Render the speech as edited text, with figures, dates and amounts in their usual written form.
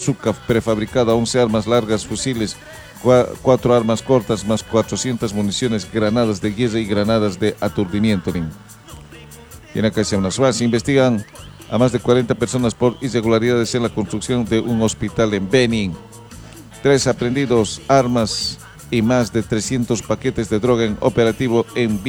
bazooka prefabricada, 11 armas largas, fusiles, 4 armas cortas, más 400 municiones, granadas de guerra y granadas de aturdimiento. Y en acá se investigan a más de 40 personas por irregularidades en la construcción de un hospital en Benin. 3 aprendidos, armas y más de 300 paquetes de droga en operativo en